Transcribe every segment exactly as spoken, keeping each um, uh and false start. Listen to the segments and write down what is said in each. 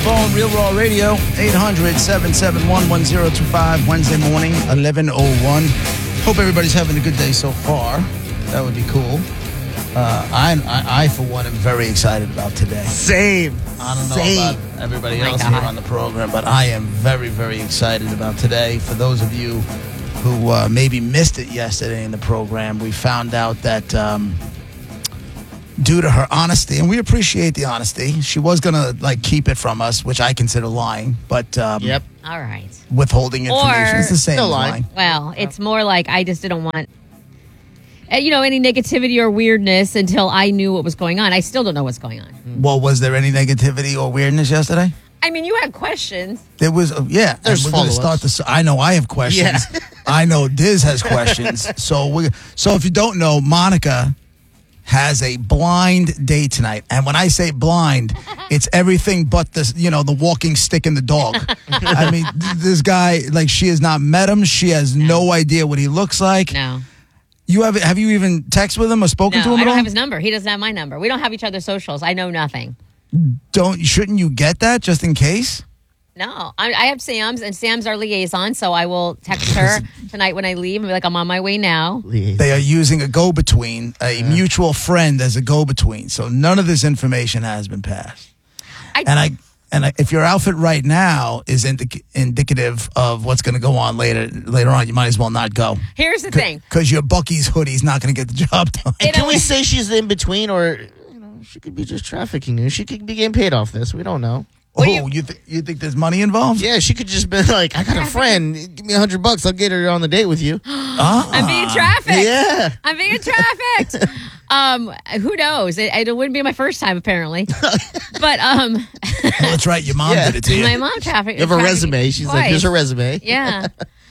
phone, Real Raw Radio, eight hundred, seven seven one, one zero two five, Wednesday morning, eleven oh one. Hope everybody's having a good day so far. That would be cool. Uh, I, I, I, for one, am very excited about today. Same. I don't know Same. about everybody Oh my else God. here on the program, but I am very, very excited about today. For those of you who uh, maybe missed it yesterday in the program, we found out that um, due to her honesty, and we appreciate the honesty, she was going to like keep it from us, which I consider lying, but um, Yep. All right. withholding information Or- is the same Still as lying. lying. Well, it's more like I just didn't want, uh, you know, any negativity or weirdness until I knew what was going on. I still don't know what's going on. Well, was there any negativity or weirdness yesterday? I mean, you had questions. There was, uh, yeah. and There's we're going to start follow-ups. this. I know I have questions. Yeah. I know Diz has questions. So we. So if you don't know, Monica has a blind date tonight, and when I say blind, it's everything but the you know the walking stick and the dog. I mean, th- this guy, like, she has not met him. She has no idea what he looks like. No. You have have you even texted with him or spoken No, to him I at don't all? have his number. He doesn't have my number. We don't have each other's socials. I know nothing. Don't shouldn't you get that just in case? No. I, I have Sam's, and Sam's our liaison, so I will text her tonight when I leave and be like, I'm on my way now. They are using a go-between, a mutual friend as a go-between. So none of this information has been passed. I, And I and I, if your outfit right now is indic- indicative of what's going to go on later later on, you might as well not go. Here's the thing. Because your Bucky's hoodie's not going to get the job done. It Can we always- say she's in between, or you know, she could be just trafficking you? She could be getting paid off this. We don't know. Oh, Well, you, you- th- you think there's money involved? Yeah, she could just be like, I got a friend. Give me a hundred bucks. I'll get her on the date with you. Ah. I'm being trafficked. Yeah. I'm being trafficked. um, who knows? It, it wouldn't be my first time, apparently. But um, Well, that's right. Your mom Yeah. did it to you. my mom trafficked. You have a trafficked resume. me She's like, twice. here's her resume. Yeah.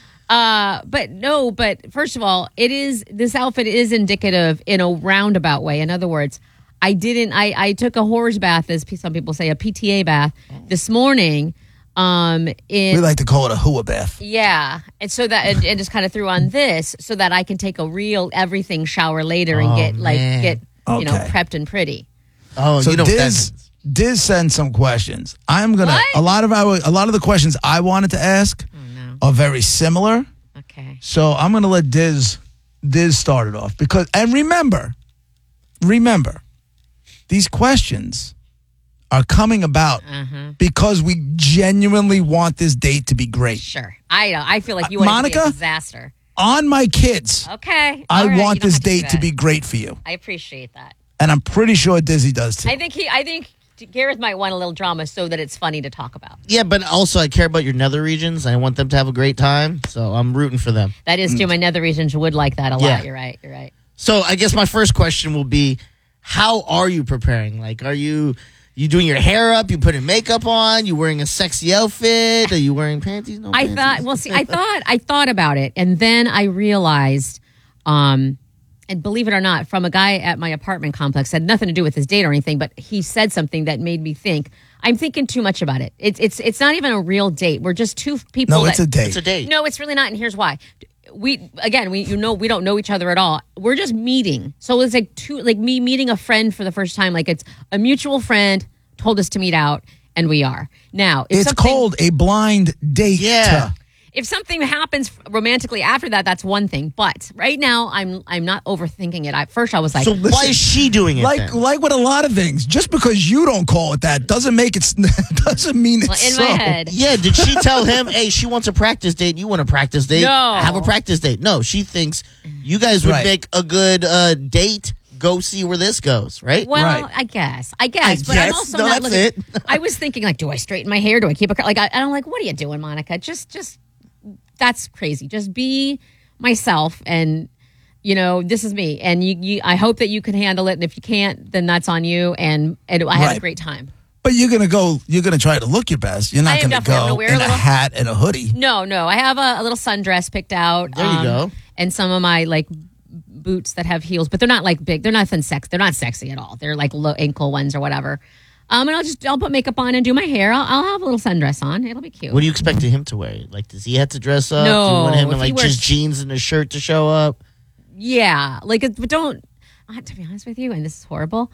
Uh, but no, but first of all, it is, this outfit is indicative in a roundabout way. In other words, I didn't, I, I took a horse bath, as some people say, a P T A bath this morning. Um, in, We like to call it a hua bath. yeah. And so that, and, and just kind of threw on this so that I can take a real everything shower later and Oh, get like, man. get, you know, Okay. prepped and pretty. Oh, So you know what that Diz, means. Diz sent some questions. I'm gonna What? a lot of our a lot of the questions I wanted to ask no. are very similar. Okay. So I'm gonna let Diz Diz start it off because and remember, remember, these questions are coming about Uh-huh. because we genuinely want this date to be great. Sure. I know. I feel like you Uh, want it to be a Monica? disaster. On my kids, Okay. I All right, want you don't this have to do date to that. be great for you. I appreciate that. And I'm pretty sure Dizzy does too. I think he. I think Gareth might want a little drama so that it's funny to talk about. Yeah, but also I care about your nether regions. I want them to have a great time, so I'm rooting for them. That is true. My nether regions would like that a lot. Yeah. You're right. You're right. So I guess my first question will be, how are you preparing? Like, are you you doing your hair up? You putting makeup on? You wearing a sexy outfit? Are you wearing panties? No I panties? thought. Well, see, I thought. I thought about it, and then I realized, um, and believe it or not, from a guy at my apartment complex, had nothing to do with his date or anything, but he said something that made me think. I'm thinking too much about it. It's it's it's not even a real date. We're just two people. no, it's that, a date. It's a date. No, it's really not, and here's why. We again, we you know we don't know each other at all. We're just meeting, so it's like two like me meeting a friend for the first time. Like it's a mutual friend told us to meet out, and we are now. If It's something- called a blind date. Yeah. If something happens romantically after that, that's one thing. But right now, I'm I'm not overthinking it. At first, I was like, So why listen, is she doing it Like then? like with a lot of things, just because you don't call it that doesn't make it doesn't mean it's well, in so. my head. Yeah, did she tell him, hey, she wants a practice date, you want a practice date? No. Have a practice date. No, she thinks you guys would Right. make a good uh, date. Go see where this goes, right? Well, Right. I guess, I guess, I but I'm guess. also No, not that's looking. it. I was thinking, like, do I straighten my hair? Do I keep it? cur- Like, I, and I'm like, what are you doing, Monica? Just, just, that's crazy. Just be myself, and you know, this is me. And you, you, I hope that you can handle it. And if you can't, then that's on you. And, and I had Right. a great time. But you're gonna go. You're gonna try to look your best. You're I not am gonna definitely go gonna wear in a a, little- hat and a hoodie. No, no, I have a, a little sundress picked out. There you go. And some of my like boots that have heels, but they're not like big. They're nothing sex. They're not sexy at all. They're like low ankle ones or whatever. Um, and I'll just I'll put makeup on and do my hair. I'll, I'll have a little sundress on. It'll be cute. What do you expect him to wear? Like, does he have to dress up? No, Do you want him in if he like wears- just jeans and a shirt to show up? Yeah, like, it- but don't. uh, To be honest with you, and this is horrible.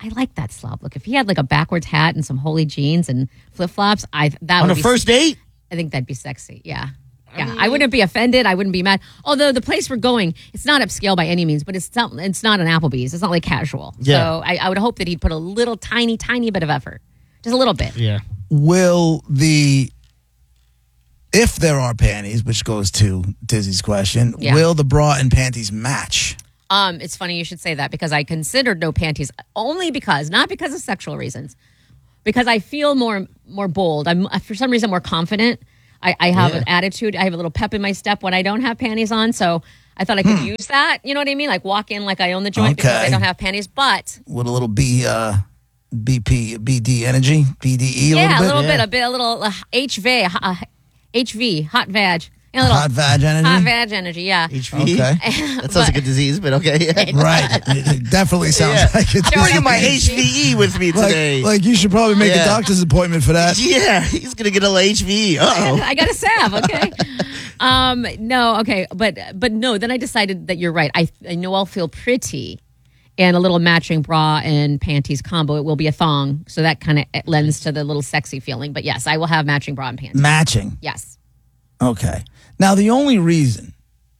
I like that slob look. If he had like a backwards hat and some holy jeans and flip flops, I that On would a be, first date? I think that'd be sexy. Yeah. Yeah, I wouldn't be offended. I wouldn't be mad. Although the place we're going, it's not upscale by any means, but it's not, it's not an Applebee's. It's not like casual. Yeah. So I, I would hope that he'd put a little tiny, tiny bit of effort. Just a little bit. Yeah. Will the, if there are panties, which goes to Dizzy's question, Yeah. will the bra and panties match? Um, it's funny you should say that because I considered no panties only because, not because of sexual reasons, because I feel more more bold. I'm for some reason more confident. I, I have Yeah. an attitude. I have a little pep in my step when I don't have panties on. So I thought I could use that. You know what I mean? Like walk in like I own the joint because I Okay. don't have panties. But With a little B, uh, B P, B D energy, B D E a yeah, a little little bit? bit, a bit, a little uh, H V, uh, H V, hot vag, a little Hot vag energy? hot vag energy. Yeah. H V? Okay. That sounds like a disease, but okay. Yeah. Right. It definitely sounds Yeah. like it's I'm bringing my H V E with me today. like, like you should probably make Yeah. a doctor's appointment for that. yeah, he's going to get a little H V E. Uh-oh. I got a salve, okay. um, no, okay, but but no. Then I decided that you're right. I I know I'll feel pretty, and a little matching bra and panties combo. It will be a thong, so that kind of lends to the little sexy feeling. But yes, I will have matching bra and panties. Matching. Yes. Okay. Now, the only reason,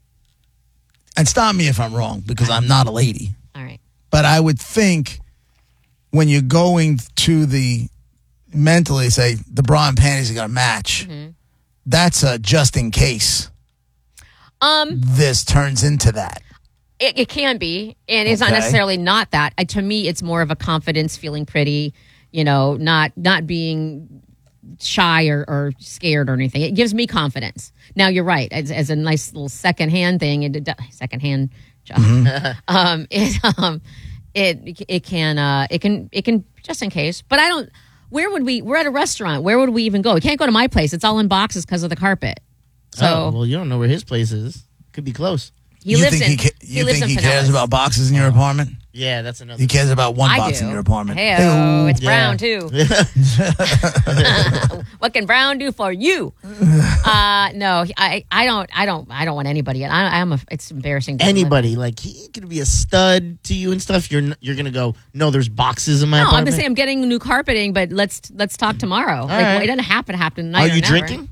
and stop me if I'm wrong because I'm not a lady, All right. but I would think when you're going to the mentally say the bra and panties are going to match, that's a just in case Um, this turns into that. it, it can be, and it's not Okay. necessarily not that. Uh, to me, it's more of a confidence, feeling pretty. You know, not not being shy or, or scared or anything. It gives me confidence. Now you're right. As, as a nice little secondhand thing, it, it secondhand job. um, it um, it it can uh, it can it can just in case. But I don't. Where would we? We're at a restaurant. Where would we even go? We can't go to my place. It's all in boxes because of the carpet. So Oh, well, you don't know where his place is. Could be close. he you lives think in. he, ca- you lives think in he cares Pinellas. about boxes in your apartment? Yeah, that's another. He cares about one I box do. in your apartment. Hey, Hey-o. it's Yeah. brown too. What can brown do for you? Uh, no, I, I don't, I don't, I don't want anybody. I, I'm a. It's embarrassing. to Anybody like he could be a stud to you and stuff. You're n- you're gonna go. No, there's boxes in my No, I'm apartment. gonna say I'm getting new carpeting, but let's let's talk tomorrow. like, right. It doesn't happen. Happen. tonight Are or you never. drinking?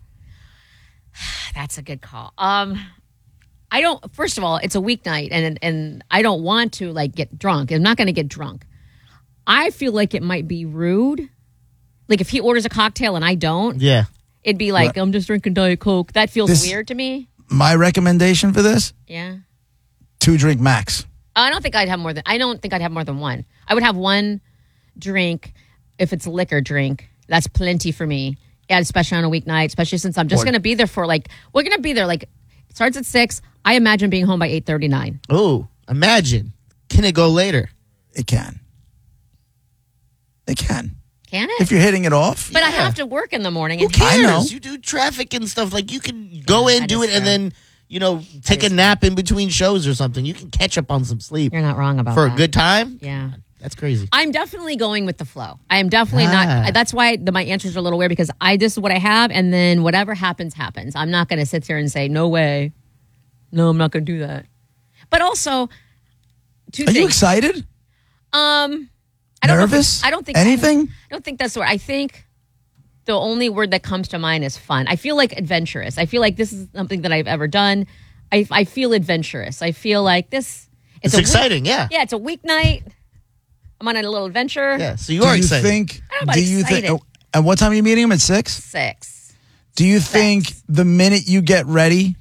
That's a good call. Um, I don't. First of all, it's a weeknight, and and I don't want to like get drunk. I'm not going to get drunk. I feel like it might be rude. Like if he orders a cocktail and I don't, Yeah. it'd be like I'm just drinking Diet Coke. That feels This- weird to me. My recommendation for this, Yeah. two drink max. I don't think I'd have more than. I don't think I'd have more than one. I would have one drink if it's a liquor drink. That's plenty for me. Yeah, especially on a weeknight. Especially since I'm just Or- going to be there for like we're going to be there like it starts at six. I imagine being home by eight thirty nine. Oh, imagine. Can it go later? It can. It can. Can it? If you're hitting it off. but I Yeah. have to work in the morning. Who And cares? I know. You do traffic and stuff. Like you can go Yeah, in, that do is it, and fair. then you know take a is nap in between shows or something. You can catch up on some sleep You're not wrong about for that. a good time. Yeah. That's crazy. I'm definitely going with the flow. I am definitely Ah. not. That's why the, my answers are a little weird because I this is what I have, and then whatever happens happens. I'm not going to sit there and say no way. No, I'm not going to do that. But also, two Are things. you excited? Um, I don't know if Nervous? it's- I don't think Anything? I don't think that's the word. I think the only word that comes to mind is fun. I feel like adventurous. I feel like this is something that I've ever done. I, I feel adventurous. I feel like this. It's a week- exciting, yeah. Yeah, it's a weeknight. I'm on a little adventure. Yeah. So you do are you excited. think? I don't know about Do you think? excited. At what time are you meeting him? At six? Six. Do you think the minute you get ready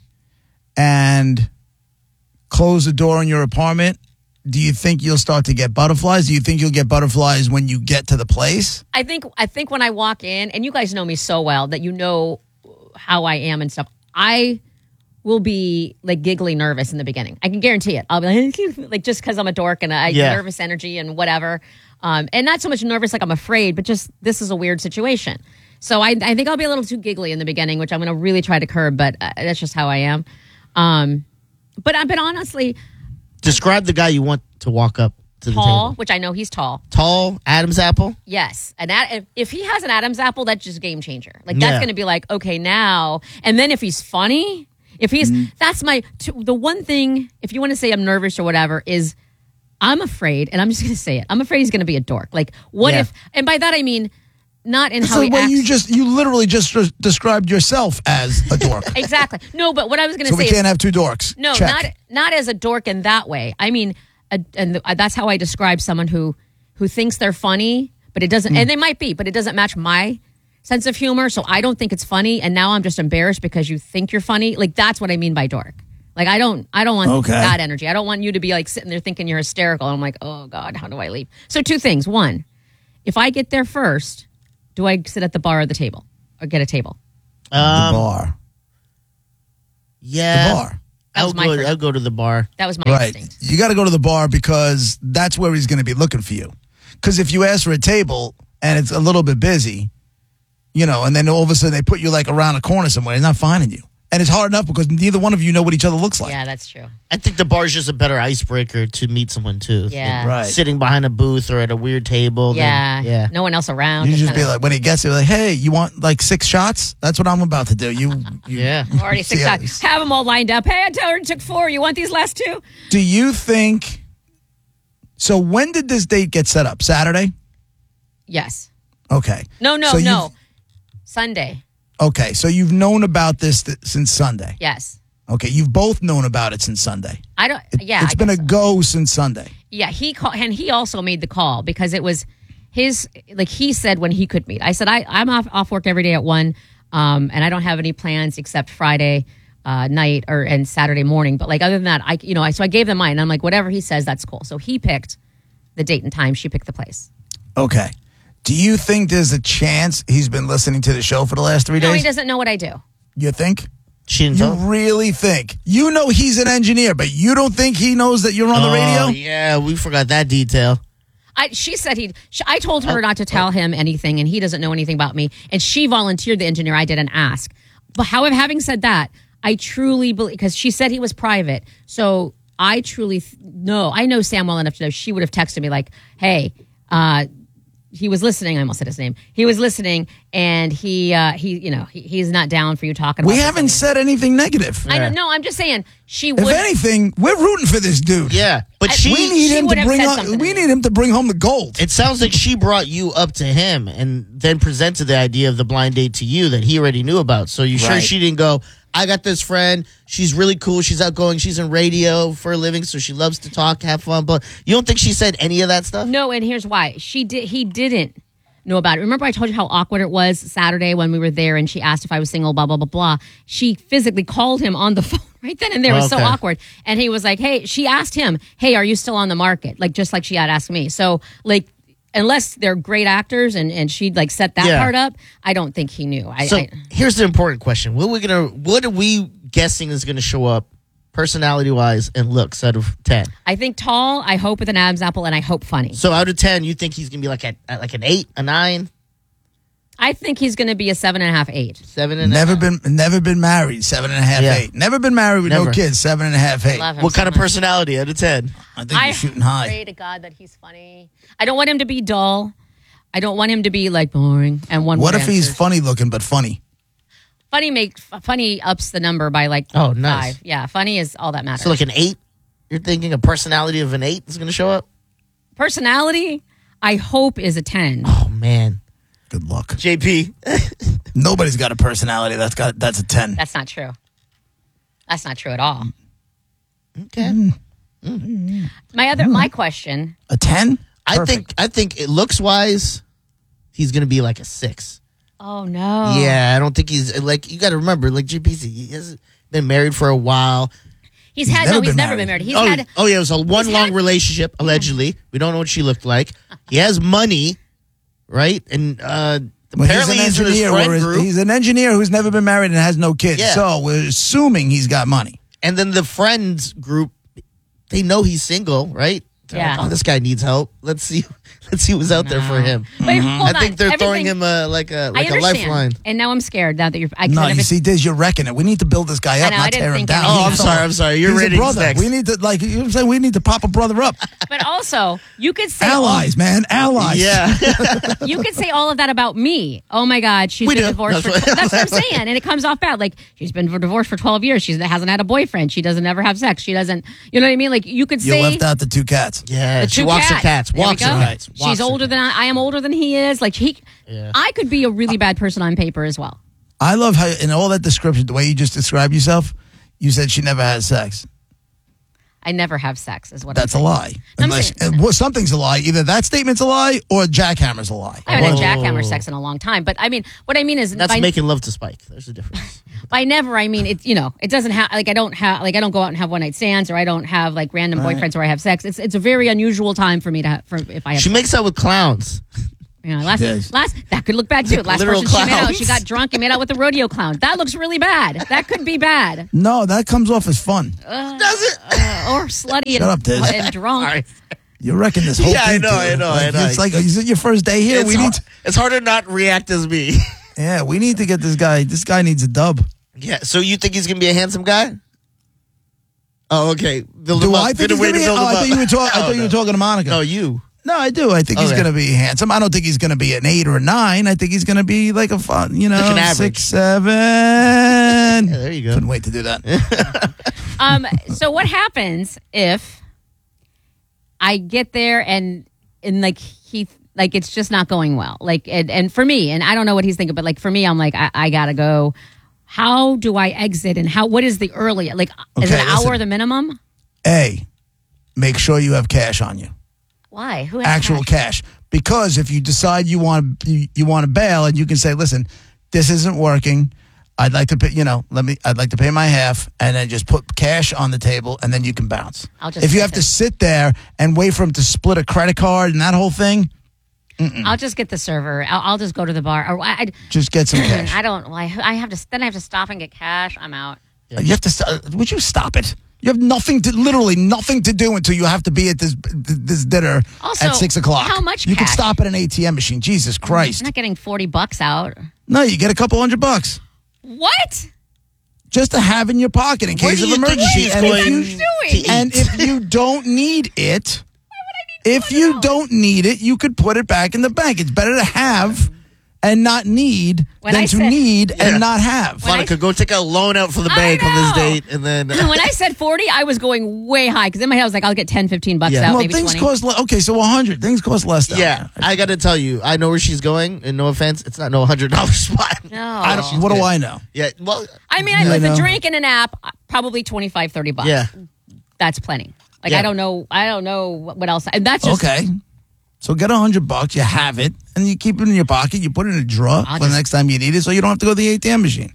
and close the door in your apartment, do you think you'll start to get butterflies? Do you think you'll get butterflies when you get to the place? I think I think when I walk in, and you guys know me so well that you know how I am and stuff. I will be like giggly nervous in the beginning. I can guarantee it. I'll be like, like just because I'm a dork and I Yeah. nervous energy and whatever, um, and not so much nervous like I'm afraid, but just this is a weird situation. So I, I think I'll be a little too giggly in the beginning, which I'm going to really try to curb. But uh, that's just how I am. Um, but I but honestly, Describe the guy you want to walk up to the tall, table. which I know he's tall. Tall, Adam's apple. Yes, and that if, if he has an Adam's apple, that's just game changer. Like that's Yeah. going to be like okay now, and then if he's funny, if he's that's my t- the one thing. If you want to say I'm nervous or whatever, is I'm afraid, and I'm just going to say it. I'm afraid he's going to be a dork. Like, what Yeah. if? And by that I mean not in That's how the he way acts. you just you literally just des- described yourself as a dork. Exactly. No, but what I was going to So say we is can't have two dorks. no, Check. not not as a dork in that way. I mean, a, and the, that's how I describe someone who who thinks they're funny, but it doesn't. Hmm. And they might be, but it doesn't match my sense of humor. So I don't think it's funny, and now I'm just embarrassed because you think you're funny. Like that's what I mean by dork. Like I don't, I don't want Okay. that energy. I don't want you to be like sitting there thinking you're hysterical. And I'm like, oh God, how do I leave? So two things. One, if I get there first, do I sit at the bar or the table or get a table? the Um, bar. yeah. The bar. That I'll was my go, first- I'll go to the bar. That was my Right. instinct. You got to go to the bar because that's where he's going to be looking for you. Because if you ask for a table and it's a little bit busy, you know, and then all of a sudden they put you like around a corner somewhere, he's not finding you. And it's hard enough because neither one of you know what each other looks like. Yeah, that's true. I think the bar is just a better icebreaker to meet someone too. Yeah. than Right. Sitting behind a booth or at a weird table. Yeah. Then, yeah. No one else around. You just kinda- be like, when he gets there, like, hey, you want like six shots? That's what I'm about to do. You, you Yeah. already six See, shots. Have them all lined up. Hey, I already took four. You want these last two? Do you think? So when did this date get set up? Saturday. Yes. Okay. No, no, So you've- no. Sunday. Okay, so you've known about this th- since Sunday. Yes. Okay, you've both known about it since Sunday. I don't. It, yeah. it's I been a guess so. go since Sunday. Yeah. He called, and he also made the call because it was his. Like he said when he could meet. I said I I'm off off work every day at one, um, and I don't have any plans except Friday uh, night or and Saturday morning. But like other than that, I you know I so I gave them mine. And I'm like whatever he says, that's cool. So he picked the date and time. She picked the place. Okay. Do you think there's a chance he's been listening to the show for the last three No, days? he doesn't know what I do. You think? She didn't You tell. really think? You know he's an engineer, but you don't think he knows that you're on the Oh, radio? yeah, we forgot that detail. I, she said he. She, I told her not to tell him anything, and he doesn't know anything about me. And she volunteered the engineer. I didn't ask. But however, having said that, I truly believe because she said he was private. So I truly th- know. I know Sam well enough to know she would have texted me like, "Hey, uh, he was listening." I almost said his name. He was listening, and he, uh, he, you know, he, he's not down for you talking. We about haven't this said anything negative. I don't know. I'm just saying she would. If anything, we're rooting for this dude. Yeah, but I- she. We need she him would to have bring said home, something we to me. need him to bring home the gold. It sounds like she brought you up to him and then presented the idea of the blind date to you that he already knew about. So you sure Right. she didn't go, I got this friend. She's really cool. She's outgoing. She's in radio for a living, so she loves to talk, have fun. But you don't think she said any of that stuff? No, and here's why. She did. He didn't know about it. Remember, I told you how awkward it was Saturday when we were there, and she asked if I was single. Blah blah blah blah. She physically called him on the phone right then and there. It was so Okay. awkward, and he was like, "Hey," she asked him, "Hey, are you still on the market?" Like just like she had asked me. So like. Unless they're great actors and, and she'd like set that Yeah. part up, I don't think he knew. I, So I here's the important question: What are we gonna? What are we guessing is gonna show up, personality wise and looks out of ten? I think tall. I hope with an Adam's apple, and I hope funny. So out of ten, you think he's gonna be like a at like an eight, a nine, I think he's going to be a seven and a half, eight. seven, and a Never half? been, never been married. Seven and a half, Yeah. eight. Never been married with no Never. kids. Seven and a half, eight. Love him What so kind of much. personality out of ten? I think I you're shooting high. pray to God that he's funny. I don't want him to be dull. I don't want him to be like boring and one. What word if he's answers. funny looking but funny? funny? Make funny ups the number by like Oh, nice. five. Yeah, funny is all that matters. So like an eight? You're thinking a personality of an eight is gonna show up? Personality, I hope is a ten. Oh man, Good luck. J P. Nobody's got a personality that's got that's a ten. That's not true. That's not true at all. Okay. My other my question. A ten? I think I think it looks wise, he's gonna be like a six. Oh no. Yeah, I don't think he's like you got to remember like J P C. He has been married for a while. He's had never no. He's been never married. been married. He's oh, had. oh yeah, it was a one he's long had- relationship allegedly. We don't know what she looked like. He has money, right? And uh, Well, apparently he's, in his friend whereas group. he's an engineer who's never been married and has no kids. Yeah. So we're assuming he's got money. And then the friends group, they know he's single, right? They're Yeah. like, oh, this guy needs help. Let's see. Let's see who's out there for him. But hold I think on. they're throwing Everything- him a like a I like a understand. lifeline. And now I'm scared now that you're. I, 'cause I No, never- you see, Diz, you're wrecking it. We need to build this guy up, I know, I not didn't tear him think down. anything. Oh, I'm He's a sorry, fellow. I'm sorry. Your He's a ratings brother. next. We need to, like, you know what I'm saying? We need to pop a brother up. But also, you could say Allies, man, allies. Yeah. you could say all of that about me. Oh my God, she's We been do. divorced. That's for, what- that's what I'm saying, and it comes off bad. Like she's been divorced for twelve years. She hasn't had a boyfriend. She doesn't ever have sex. She doesn't. You know what I mean? Like you could You say left out the two cats. Yeah. the She two walks cats. her cats. There we Walks her go. cats. walks She's her older than I, I am. Older than he is. Like he, Yeah. I could be a really bad person on paper as well. I love how, in all that description, the way you just described yourself, you said she never had sex. I never have sex. Is what That's I'm a saying. lie. I'm Unless saying- uh, well, something's a lie. Either that statement's a lie or jackhammer's a lie. I haven't Oh. had jackhammer sex in a long time, but I mean, what I mean is That's by, making love to Spike. There's a difference. by never, I mean it's you know it doesn't have like I don't have like I don't go out and have one night stands or I don't have like random boyfriends where I have sex. It's it's a very unusual time for me to have, for if I have. She makes out with clowns. You know, last, Yes. last that could look bad too. Last Literal person she made out, clowns. she got drunk and made out with a rodeo clown. That looks really bad. That could be bad. No, that comes off as fun. Does it? Uh, or slutty and, Shut up, Diz. and drunk. Sorry. You're wrecking this whole Yeah, I thing. know, too. I know, Like, I know. It's like, is it your first day here? It's, we need, hard, to, it's hard to not react as me. yeah, we need to get this guy. This guy needs a dub. Yeah. So you think he's gonna be a handsome guy? Oh, okay. Build him Do up. I think Good he's way gonna to be? build Oh, him I up. thought you were talking. I Oh, thought you no. were talking to Monica. No, you. No, I do. I think he's Okay. going to be handsome. I don't think he's going to be an eight or a nine. I think he's going to be like a fun, you know, Like an average. six, seven. Yeah, there you go. Couldn't wait to do that. Um. So what happens if I get there and and like he like it's just not going well? Like and, and for me, and I don't know what he's thinking, but like for me, I'm like I, I gotta go. How do I exit? And how? What is the early? Like is Okay, an hour listen. the minimum? A, make sure you have cash on you. Why? Who has Actual cash? cash. Because if you decide you want you, you want to bail and you can say, listen, this isn't working. I'd like to pay, you know, let me, I'd like to pay my half and then just put cash on the table and then you can bounce. I'll just If you get have to this. sit there and wait for him to split a credit card and that whole thing, I'll just get the server. I'll, I'll just go to the bar. Or I, I, just get some cash. I don't. Well, I, I have to. Then I have to stop and get cash. I'm out. You have to, st- would you stop it? You have nothing to, literally nothing to do until you have to be at this this dinner Also, at six o'clock. how much You can cash? stop at an A T M machine. Jesus Christ. I'm not getting forty bucks out. No, you get a couple hundred bucks What? just to have in your pocket in Where case do of you think emergency. she's And if going you, doing? to eat? and if you don't need it, if you don't need it, you could put it back in the bank. It's better to have and not need When than I to said- need Yeah. and not have. When I- Monica, go take a loan out for the I bank on this know. date, and then When I said forty, I was going way high because in my head I was like, I'll get ten, fifteen bucks Yeah. out, well, maybe things twenty. cost le- okay, so one hundred. Things cost less. Down yeah, there. I got to tell you, I know where she's going, and no offense, it's not no hundred dollar spot. No. I don't, she's what do good. I know? Yeah, well, I mean, Yeah, with I a know. drink and an app, probably twenty-five, thirty bucks. yeah. That's plenty. Like, Yeah. I don't know. I don't know what what else. And that's just. Okay. So get a hundred bucks, you have it, and you keep it in your pocket. You put it in a drawer I'll for the just- next time you need it, so you don't have to go to the A T M machine.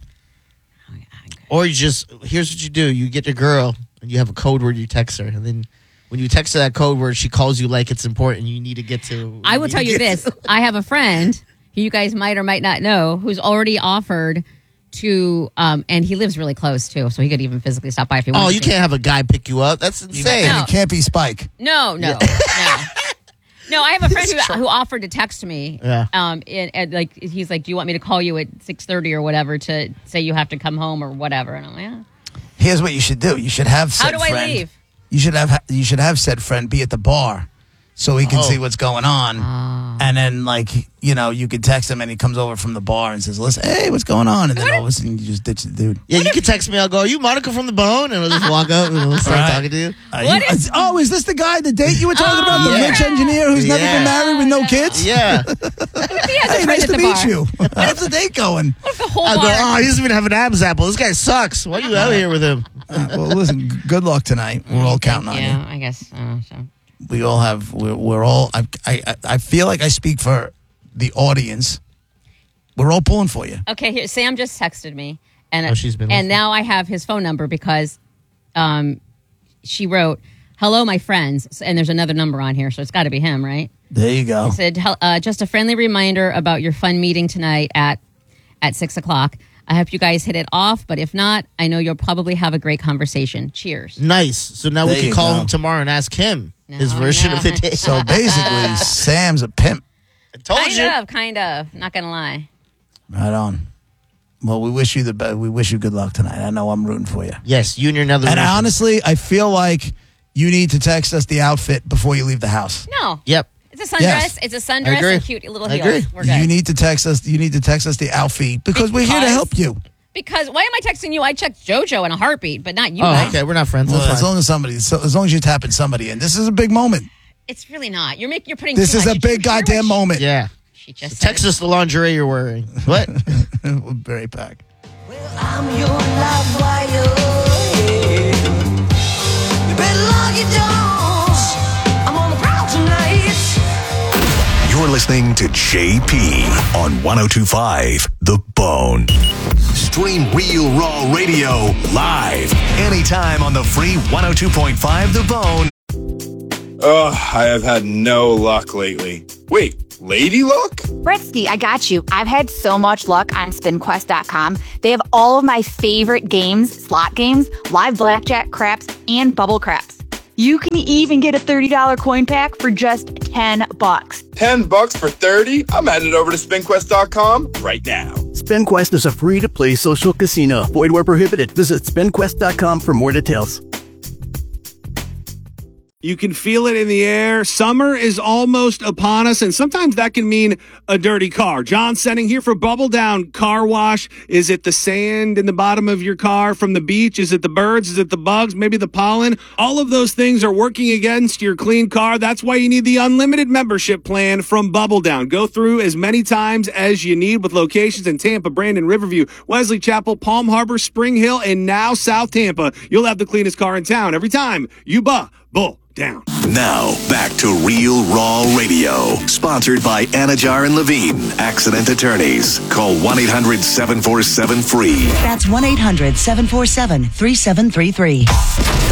Or you just here's what you do: you get your girl, and you have a code word you text her, and then when you text her that code word, she calls you like it's important. You need to get to. I will tell you this. I have a friend who you guys might or might not know who's already offered to, um, and he lives really close too, so he could even physically stop by if he wanted Oh, to. you can't have a guy pick you up. That's insane. And No. it can't be Spike. No, no, no. No, I have a friend who, who offered to text me. Yeah. Um, and, and like he's like, "Do you want me to call you at six thirty or whatever to say you have to come home or whatever?" And I'm like, "Yeah." Here's what you should do. You should have said How do I friend. leave? You should have you should have said friend be at the bar so he can Oh. see what's going on. Ah. And then like, you know, you could text him and he comes over from the bar and says, "Listen, hey, what's going on?" And then all of a sudden you just ditch the dude. Yeah, you can text me. I'll go, "Are you Monica from the Bone?" And I'll just walk up and we'll start Right. talking to you. Uh, What you- is- oh, is this the guy, the date you were talking Oh, about? The yeah. rich engineer who's never Yeah. been married with no kids? Yeah. He has a Hey, friend nice at to the meet bar. you. How's the date going? What if the whole I'll go, bar? "Oh, he doesn't even have an Adam's apple. This guy sucks. Why are you out here with him?" Uh, well, listen, g- good luck tonight. We're all counting on you. yeah, I guess. Uh, so. We all have. We're, we're all. I, I. I feel like I speak for the audience. We're all pulling for you. Okay, here, Sam just texted me, and Oh, she's been and listening. now I have his phone number because, um, she wrote, "Hello, my friends," and there's another number on here, so it's got to be him, right? There you go. Said, "Hel- uh, just a friendly reminder about your fun meeting tonight at at six o'clock. I hope you guys hit it off, but if not, I know you'll probably have a great conversation. Cheers." Nice. So now we There can you call go. him tomorrow and ask him. his No, version no. of the day. So basically, Sam's a pimp. I told Kind you. of, kind of. Not gonna lie. Right on. Well, we wish you the best. We wish you good luck tonight. I know I'm rooting for you. Yes, you and your another. And version. honestly, I feel like you need to text us the outfit before you leave the house. No. Yep. It's a sundress. Yes. It's a I sundress agree. and cute little I heels. agree. We're good. You need to text us. You need to text us the outfit because, we're here to Because- help you. Because why am I texting you? I checked JoJo in a heartbeat, but not you Oh, guys. okay. We're not friends. Well, That's as fine. long as somebody, so as long as you're tapping somebody in, this is a big moment. It's really not. You're making. You're putting. This too is much. a Did you big hear what goddamn she- moment. Yeah. She just said Text us the lingerie you're wearing. What? We'll be right back. I'm your live wire. You better lock your doors. I'm on the prowl tonight. You're listening to J P on ten twenty-five The Bone. Stream Real Raw Radio live anytime on the free one oh two point five The Bone. Ugh, I have had no luck lately. Wait, lady luck? Britsky, I got you. I've had so much luck on spin quest dot com. They have all of my favorite games, slot games, live blackjack, craps, and bubble craps. You can even get a thirty dollars coin pack for just ten bucks. Ten bucks for thirty? I'm headed over to spin quest dot com right now. SpinQuest is a free-to-play social casino. Void where prohibited. Visit spin quest dot com for more details. You can feel it in the air. Summer is almost upon us, and sometimes that can mean a dirty car. John Senning here for Bubble Down Car Wash. Is it the sand in the bottom of your car from the beach? Is it the birds? Is it the bugs? Maybe the pollen? All of those things are working against your clean car. That's why you need the unlimited membership plan from Bubble Down. Go through as many times as you need with locations in Tampa, Brandon, Riverview, Wesley Chapel, Palm Harbor, Spring Hill, and now South Tampa. You'll have the cleanest car in town every time you bubble down. Now, back to Real Raw Radio. Sponsored by Anajar and Levine, Accident Attorneys. Call one eight hundred seven four seven free. That's one eight hundred seven four seven three seven three three.